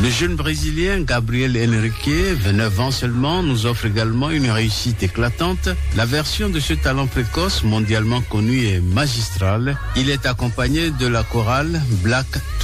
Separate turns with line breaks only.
Le jeune Brésilien Gabriel Henrique, 29 ans seulement, nous offre également une réussite éclatante. La version de ce talent précoce mondialement connu est magistrale. Il est accompagné de la chorale Black